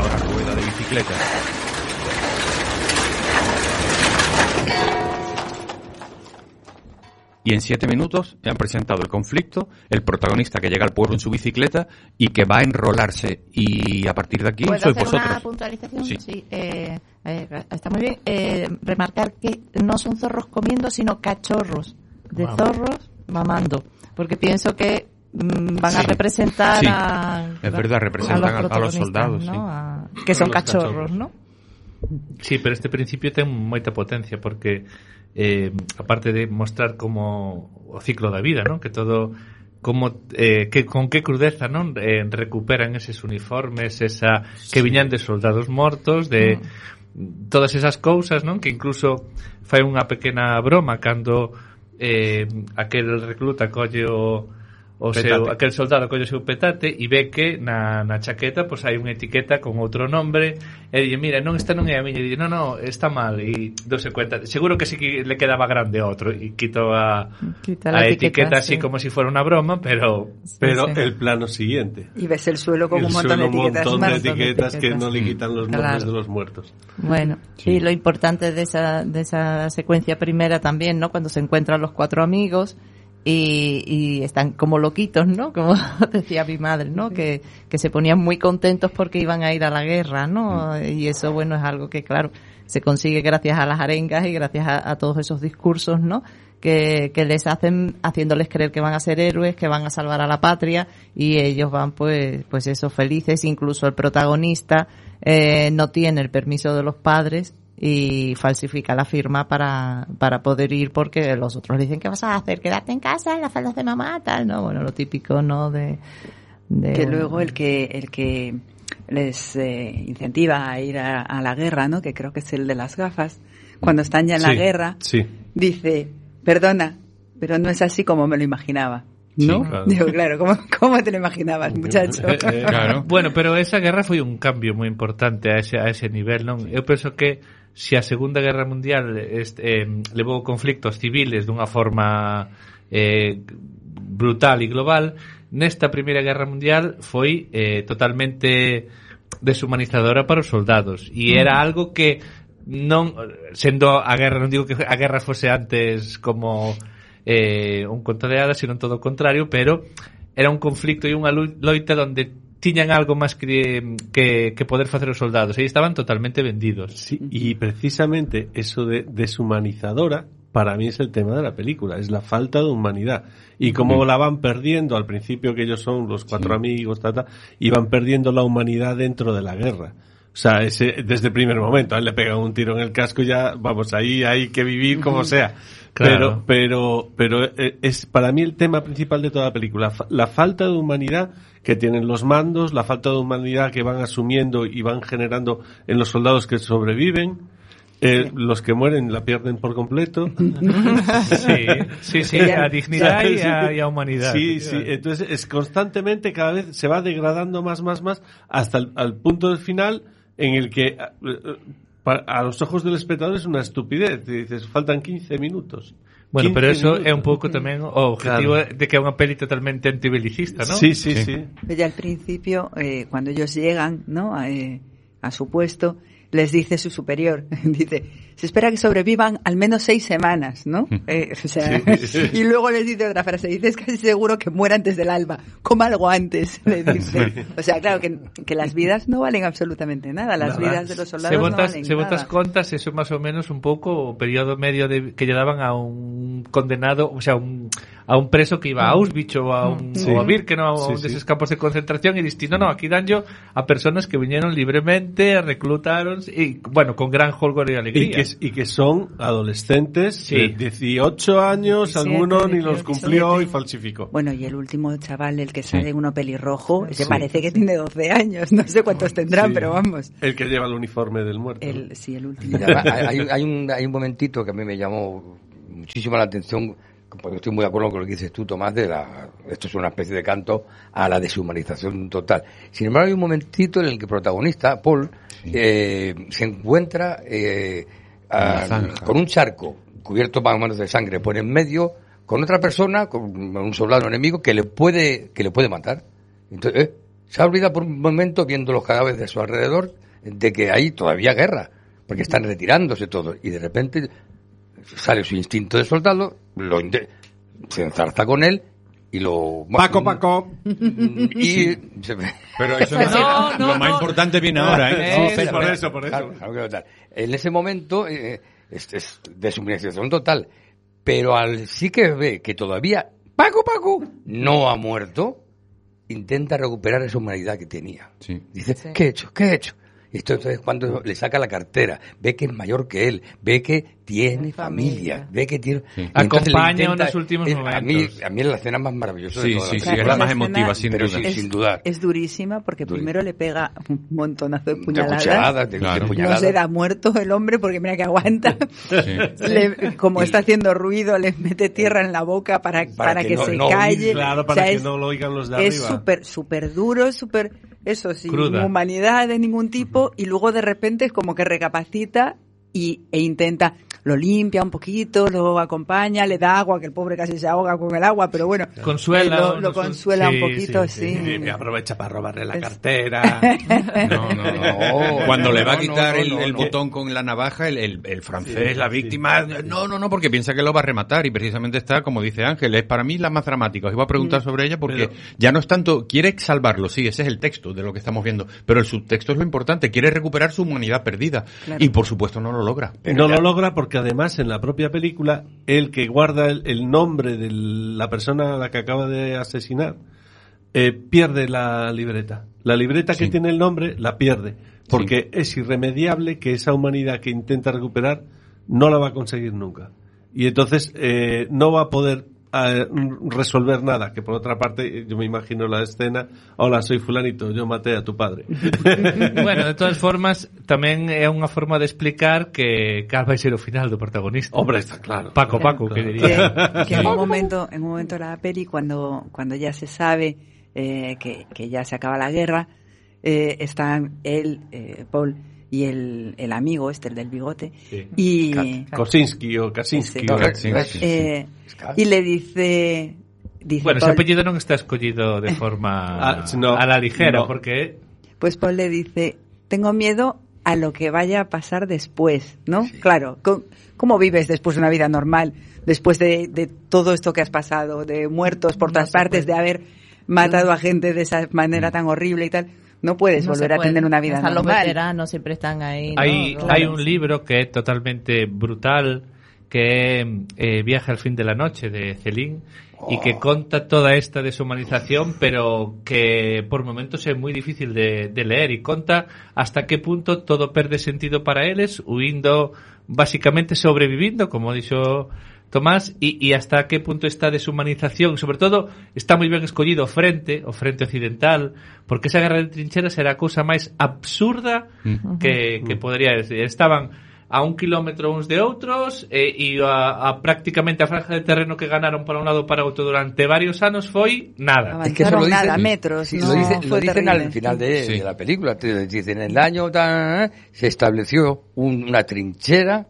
ahora rueda de bicicleta. Y en 7 minutos han presentado el conflicto, el protagonista que llega al pueblo en su bicicleta y que va a enrolarse. Y a partir de aquí sois vosotros. ¿Una puntualización? Sí. Está muy bien. Remarcar que no son zorros comiendo, sino cachorros de zorros mamando. Porque pienso que van a representar a... Es verdad, representan a los soldados, ¿no? Que son cachorros, ¿no? Sí, pero este principio ten moita potencia porque aparte de mostrar como o ciclo da vida, ¿no? Que todo como que con que crudeza, ¿non? Recuperan eses uniformes, que viñan de soldados mortos, de todas esas cousas, ¿non? Que incluso fai unha pequena broma cando aquel recluta colle aquel soldado colle o seu petate e ve que na chaqueta pois hai unha etiqueta con outro nombre e di, mira, esta non é a miña, e di, no, está mal, e douse cuenta, seguro que sí que le quedaba grande outro e quito a etiqueta así como si fuera una broma, pero el plano siguiente y ves el suelo con un montón de etiquetas que no le quitan los nombres de los muertos. Bueno, y lo importante de esa secuencia primera también, ¿no? Cuando se encuentran los 4 amigos y están como loquitos, ¿no? Como decía mi madre, ¿no? Que se ponían muy contentos porque iban a ir a la guerra, ¿no? Y eso, bueno, es algo que, claro, se consigue gracias a las arengas y gracias a todos esos discursos, ¿no? Que les hacen, haciéndoles creer que van a ser héroes, que van a salvar a la patria, y ellos van, pues eso, felices. Incluso el protagonista no tiene el permiso de los padres y falsifica la firma para poder ir, porque los otros le dicen, ¿qué vas a hacer? Quedarte en casa en las faldas de mamá, tal, ¿no? Bueno, lo típico, ¿no? De que luego el que les incentiva a ir a la guerra, ¿no? Que creo que es el de las gafas, cuando están ya en la guerra, dice, perdona, pero no es así como me lo imaginaba. ¿No? Sí, claro. Digo, claro, ¿cómo te lo imaginabas, muchacho? Claro. Bueno, pero esa guerra foi un cambio moi importante a ese nivel, non? Eu penso que se a Segunda Guerra Mundial levou conflictos civiles dunha forma brutal e global, nesta Primeira Guerra Mundial foi totalmente deshumanizadora para os soldados, e era algo que non, sendo a guerra, non digo que a guerra fose antes como un conto de hadas, sino todo o contrario, pero era un conflicto e unha loita donde tiñan algo máis que poder facer os soldados, e estaban totalmente vendidos. Sí, y precisamente eso de deshumanizadora para mí es el tema de la película, es la falta de humanidad y cómo la van perdiendo al principio, que ellos son los 4 amigos, y van perdiendo la humanidad dentro de la guerra. O sea, desde el primer momento, a él le pegan un tiro en el casco y ya, vamos, ahí hay que vivir como sea. Claro. Pero es para mí el tema principal de toda la película, la falta de humanidad que tienen los mandos, la falta de humanidad que van asumiendo y van generando en los soldados que sobreviven. Los que mueren la pierden por completo. Sí, a dignidad y a humanidad. Sí, entonces es constantemente, cada vez se va degradando más, hasta al punto del final en el que a los ojos del espectador es una estupidez. Dices, faltan 15 minutos. Bueno, pero eso é un pouco tamén o objetivo de que é unha peli totalmente antibelicista, ¿no? Sí. Ya al principio, cuando ellos llegan, ¿no? A su puesto, les dice su superior, dice, se espera que sobrevivan al menos 6 semanas, ¿no? Y luego les dice otra frase, dice, es casi seguro que muera antes del alba, coma algo antes, le dice. O sea, claro, que las vidas no valen absolutamente nada, las vidas de los soldados no valen nada. Se botas contas, eso más o menos un pouco o período medio que lle daban a un condenado, o sea, a un preso que iba a Auschwitz ou a Birkenau, a un deses campos de concentración, e diste, no, aquí danllo a personas que viñeron libremente, reclutaron, y bueno, con gran jolgor y alegría. Y que son adolescentes de 18 años, 17, alguno ni los cumplió y falsificó. Bueno, y el último chaval, el que sale uno pelirrojo, se parece que tiene 12 años, no sé cuántos tendrán, pero vamos. El que lleva el uniforme del muerto. El último. Hay un momentito que a mí me llamó muchísimo la atención, porque estoy muy de acuerdo con lo que dices tú, Tomás, esto es una especie de canto a la deshumanización total. Sin embargo, hay un momentito en el que el protagonista, Paul, se encuentra con un charco cubierto más o menos de sangre por en medio, con otra persona, con un soldado enemigo que le puede matar. Entonces, Se ha olvidado por un momento, viendo los cadáveres de su alrededor, de que hay todavía guerra, porque están retirándose todos. Y de repente sale su instinto de soldado, se enzarza con él y lo... Paco. Y... Pero eso lo más importante viene ahora, ¿eh? Por eso. Claro, en ese momento es deshumanización total. Pero al sí que ve que todavía Paco no ha muerto, intenta recuperar esa humanidad que tenía. Sí. Dice, sí. ¿Qué he hecho? Y entonces cuando le saca la cartera, ve que es mayor que él, ve que tiene familia, ve que tiene... Sí. Acompaña en los últimos momentos. A mí es la escena más maravillosa de todas. Sí, es la más emotiva, sin duda. Sin dudar. Es durísima porque primero le pega un montonazo de puñaladas. Claro. No se da muerto el hombre porque mira que aguanta. Sí. Como está haciendo ruido, le mete tierra en la boca para que se calle. Claro, para que no lo oigan los de arriba. Es súper duro, súper... Eso, sin cruda. Humanidad de ningún tipo, y luego de repente es como que recapacita e intenta, lo limpia un poquito, lo acompaña, le da agua, que el pobre casi se ahoga con el agua, pero bueno, consuela, lo consuela un poquito, sí. Y aprovecha para robarle la cartera. No. Cuando le va a quitar el botón con la navaja, el francés, la víctima, no, porque piensa que lo va a rematar, y precisamente está, como dice Ángel, es para mí la más dramática. Os iba a preguntar sobre ella porque ya no es tanto, quiere salvarlo, sí, ese es el texto de lo que estamos viendo, pero el subtexto es lo importante, quiere recuperar su humanidad perdida, y por supuesto no lo logra. No lo logra porque además en la propia película, el que guarda el nombre de la persona a la que acaba de asesinar, pierde la libreta. La libreta que tiene el nombre la pierde, porque es irremediable que esa humanidad que intenta recuperar no la va a conseguir nunca. Y entonces no va a poder resolver nada, que por otra parte yo me imagino la escena, hola, soy fulanito, yo maté a tu padre. Bueno, de todas formas tamén é unha forma de explicar que cal vai ser o final do protagonista. Hombre, está claro. Paco, que diría. Que en un momento la peli, cuando ya se sabe que ya se acaba la guerra, están él, Paul y el amigo el del bigote, y Kosinski, y le dice bueno, Paul, ese apellido non está escollido de forma a la ligera, porque pues Paul le dice, tengo miedo a lo que vaya a pasar después, ¿no? Sí. Claro, ¿cómo vives después de una vida normal, después de todo esto que has pasado, de muertos por todas partes, de haber matado a gente de esa manera tan horrible y tal? No puedes volver a tener una vida normal. Los veteranos siempre están ahí. Hay un libro que es totalmente brutal, que es Viaje al fin de la noche, de Céline, y que conta toda esta deshumanización, pero que por momentos es muy difícil de leer, y conta hasta qué punto todo perde sentido para eles, huindo, básicamente sobrevivindo, como dixo Tomás, y hasta qué punto esta deshumanización, sobre todo, está moi ben escollido o frente occidental, porque esa guerra de trincheras era a cousa máis absurda que podría decir. Estaban a 1 kilómetro uns de outros, e prácticamente a franja de terreno que ganaron para un lado para outro durante varios anos foi nada. Es que eso lo dicen, metros. Sí, lo dicen al final de la película. Te dicen, en el año se estableció una trinchera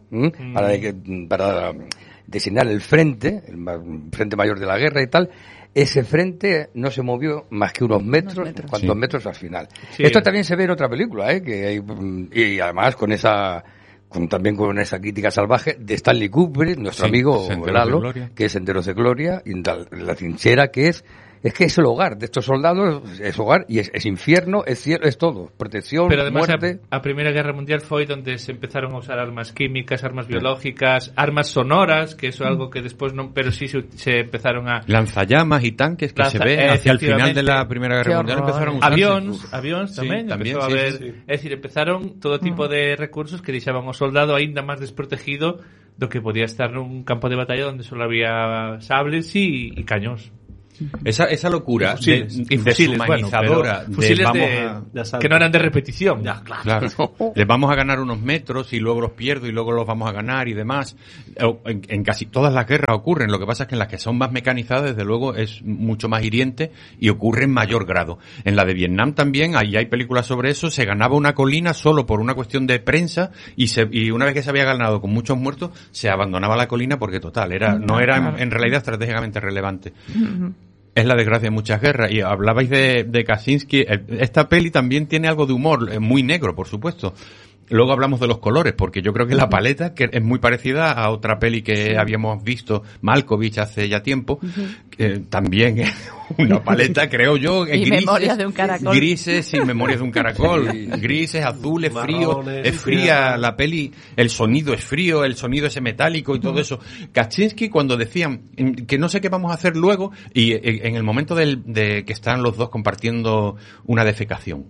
para designar el frente mayor de la guerra y tal. Ese frente no se movió más que unos metros. Cuantos metros al final. Sí. Esto también se ve en otra película, que hay, y además también con esa crítica salvaje de Stanley Kubrick, nuestro amigo Lalo, que es Senderos de Gloria, y la trinchera que es que es el hogar de estos soldados, es hogar y es infierno, es cielo, es todo, protección, pero además muerte. A Primeira Guerra Mundial foi donde se empezaron a usar armas químicas, armas biológicas, armas sonoras, que eso es algo que después no, pero sí se empezaron a... Lanzallamas y tanques que se ve hacia el final de la Primera Guerra Mundial empezaron a usarse. Avións tamén, empezou a ver, é dicir, empezaron todo tipo de recursos que deixaban o soldado aínda máis desprotegido do que podía estar nun campo de batalla donde solo había sables y cañóns. Esa locura deshumanizadora, fusiles que no eran de repetición. Ya, claro. Les vamos a ganar unos metros y luego los pierdo y luego los vamos a ganar y demás. En casi todas las guerras ocurren. Lo que pasa es que en las que son más mecanizadas, desde luego, es mucho más hiriente y ocurre en mayor grado. En la de Vietnam también, ahí hay películas sobre eso, se ganaba una colina solo por una cuestión de prensa y una vez que se había ganado con muchos muertos, se abandonaba la colina porque total, no era en realidad estratégicamente relevante. Es la desgracia de muchas guerras. Y hablabais de Kaczynski. Esta peli también tiene algo de humor, muy negro, por supuesto. Luego hablamos de los colores, porque yo creo que la paleta, que es muy parecida a otra peli que habíamos visto, Malkovich, hace ya tiempo, también es una paleta, creo yo, y Memorias de un caracol. Grises, sin Memorias de un caracol, grises, azules, frío, es fría la peli, el sonido es frío, el sonido ese metálico y todo eso. Kaczynski, cuando decían que no sé qué vamos a hacer luego, y en el momento de que están los dos compartiendo una defecación.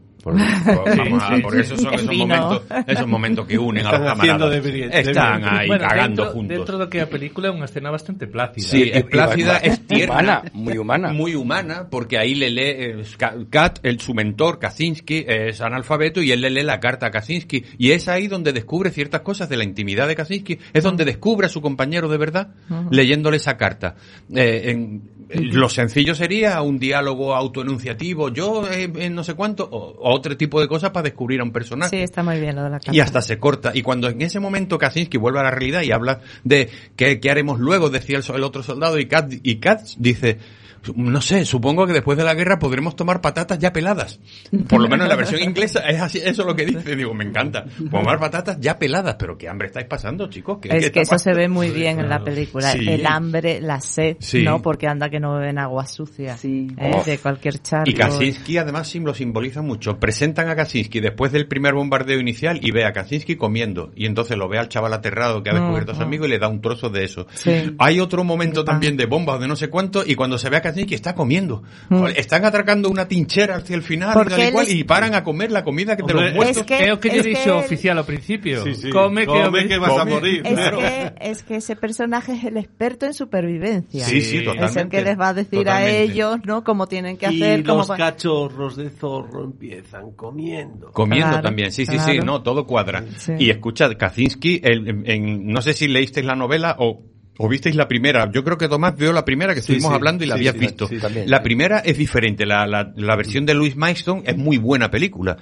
Por eso son esos momentos que unen a los camaradas. Están ahí cagando juntos. Dentro de aquella película es una escena bastante plácida. Sí, es plácida, es tierna. Muy humana. Muy humana, porque ahí le lee Kat, su mentor, Kaczynski, es analfabeto, y él le lee la carta a Kaczynski. Y es ahí donde descubre ciertas cosas de la intimidad de Kaczynski. Es donde descubre a su compañero de verdad, leyéndole esa carta. Lo sencillo sería un diálogo autoenunciativo, yo no sé cuánto, o otro tipo de cosas para descubrir a un personaje. Sí, está muy bien lo de la carta. Y hasta se corta. Y cuando en ese momento Kaczynski vuelve a la realidad y habla de qué haremos luego, decía el otro soldado, y Kat dice, no sé, supongo que después de la guerra podremos tomar patatas ya peladas. Por lo menos en la versión inglesa es así, eso es lo que dice. Digo, me encanta. Tomar patatas ya peladas. Pero qué hambre estáis pasando, chicos. Es que eso se ve muy bien en la película. Sí. El hambre, la sed, ¿no? Porque anda que no beben agua sucia. Sí. De cualquier charco. Y Kaczynski además lo simboliza mucho. Presentan a Kaczynski después del primer bombardeo inicial y ve a Kaczynski comiendo. Y entonces lo ve al chaval aterrado que ha descubierto a su amigo y le da un trozo de eso. Sí. Hay otro momento también de bombas de no sé cuánto, y cuando se ve a Kaczynski está comiendo. Están atracando una tinchera hacia el final y paran a comer la comida que de los muertos. Creo que yo he dicho oficial al principio. Sí. Come que vas a morir. Es que ese personaje es el experto en supervivencia. Sí, totalmente. Es el que les va a decir a ellos, ¿no? Cómo tienen que hacer. Y los cachorros de zorro empiezan comiendo. Claro, también, sí, no, todo cuadra. Sí. Y escucha, Kaczynski, no sé si leísteis la novela o visteis la primera. Yo creo que Tomás vio la primera que estuvimos hablando y la habías visto. La primera es diferente. La versión de Louis Milestone es muy buena película.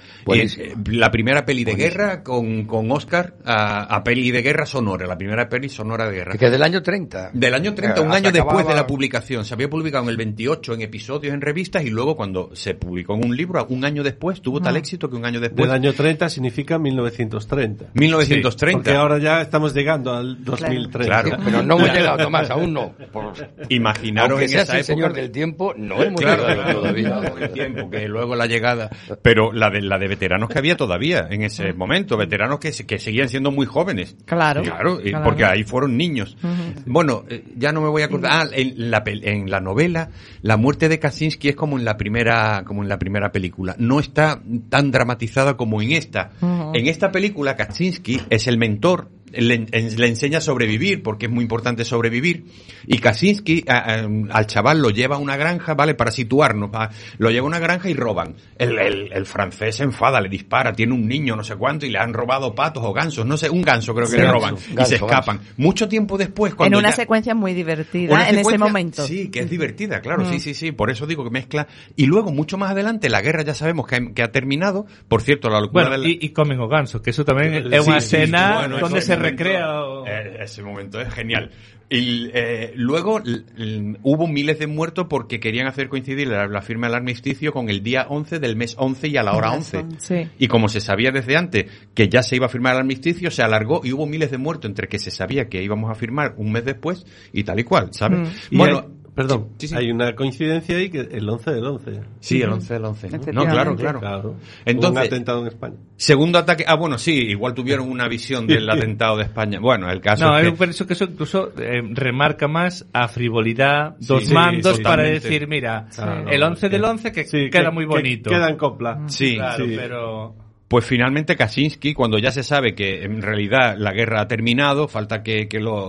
La primera peli de guerra con Oscar a peli de guerra sonora. La primera peli sonora de guerra. Que es del año 30. Del año 30, un año después de la publicación. Se había publicado en el 28 en episodios, en revistas, y luego cuando se publicó en un libro, un año después, tuvo tal éxito que un año después... Del año 30 significa 1930. 1930. Porque ahora ya estamos llegando al 2030. Claro, pero no hemos llegado, Tomás, aún no. Imaginaros en esa época. Señor del tiempo, no hemos llegado todavía. El tiempo, que luego la llegada. Pero la de veteranos que había todavía en ese momento, veteranos que seguían siendo muy jóvenes. Claro. Porque ahí fueron niños. Bueno, ya no me voy a acordar. En la novela, la muerte de Kaczynski es como en la primera película. No está tan dramatizada como en esta. En esta película, Kaczynski es el mentor. Le enseña a sobrevivir, porque es muy importante sobrevivir, y Kaczynski al chaval lo lleva a una granja, ¿vale? Para situarnos, lo lleva a una granja y roban. El francés se enfada, le dispara, tiene un niño, no sé cuánto, y le han robado patos o gansos, no sé, un ganso creo que le roban, y se escapan. Mucho tiempo después, cuando en una secuencia muy divertida, en ese momento. Sí, que es divertida, claro, sí, por eso digo que mezcla, y luego mucho más adelante, la guerra ya sabemos que ha terminado, por cierto, la locura y comen o ganso, que eso también es una escena donde se recrea. Ese momento es genial. Y luego hubo miles de muertos porque querían hacer coincidir la firma del armisticio con el día 11 del mes 11 y a la hora 11. Sí. Y como se sabía desde antes que ya se iba a firmar el armisticio, se alargó y hubo miles de muertos entre que se sabía que íbamos a firmar un mes después y tal y cual, ¿sabes? Bueno, perdón, hay una coincidencia ahí que el 11 del 11. Sí, el 11 del 11. No, claro. Entonces, un atentado en España. Segundo ataque. Bueno, sí, igual tuvieron una visión del atentado de España. Bueno, el caso es que... pienso que eso incluso remarca más a frivolidad, dos mandos para decir, mira, el 11 del 11 que queda muy bonito. Queda en copla. Sí, claro, pero... Pues finalmente Kaczynski, cuando ya se sabe que en realidad la guerra ha terminado, falta que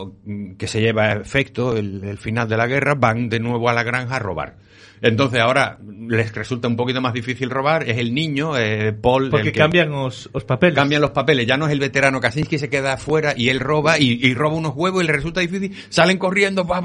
se lleve a efecto el final de la guerra, van de nuevo a la granja a robar. Entonces ahora les resulta un poquito más difícil robar, es el niño, Paul... Porque cambian los papeles. Cambian los papeles, ya no es el veterano Kaczynski, se queda afuera y él roba y roba unos huevos y le resulta difícil, salen corriendo,